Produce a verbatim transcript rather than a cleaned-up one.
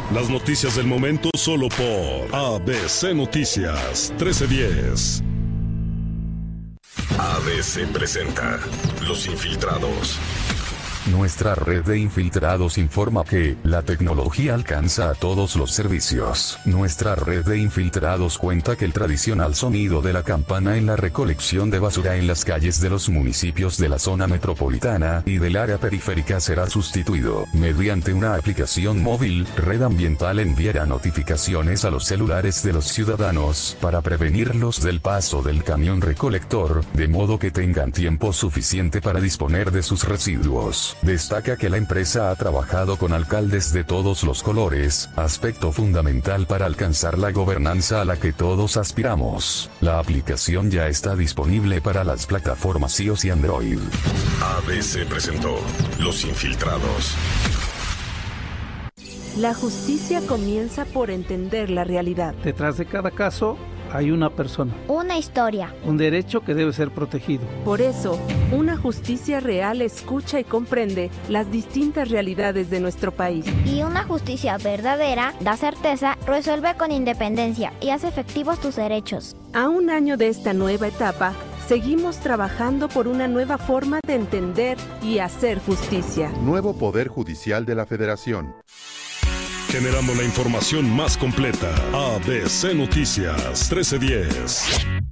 Las noticias del momento solo por A B C Noticias trece diez. A B C presenta Los Infiltrados. Nuestra red de infiltrados informa que la tecnología alcanza a todos los servicios. Nuestra red de infiltrados cuenta que el tradicional sonido de la campana en la recolección de basura en las calles de los municipios de la zona metropolitana y del área periférica será sustituido. Mediante una aplicación móvil, Red Ambiental enviará notificaciones a los celulares de los ciudadanos para prevenirlos del paso del camión recolector, de modo que tengan tiempo suficiente para disponer de sus residuos. Destaca que la empresa ha trabajado con alcaldes de todos los colores, aspecto fundamental para alcanzar la gobernanza a la que todos aspiramos. La aplicación ya está disponible para las plataformas iOS y Android. A B C presentó Los Infiltrados. La justicia comienza por entender la realidad. Detrás de cada caso hay una persona. Una historia. Un derecho que debe ser protegido. Por eso, una justicia real escucha y comprende las distintas realidades de nuestro país. Y una justicia verdadera da certeza, resuelve con independencia y hace efectivos tus derechos. A un año de esta nueva etapa, seguimos trabajando por una nueva forma de entender y hacer justicia. Nuevo Poder Judicial de la Federación. Generando la información más completa. A B C Noticias trece diez.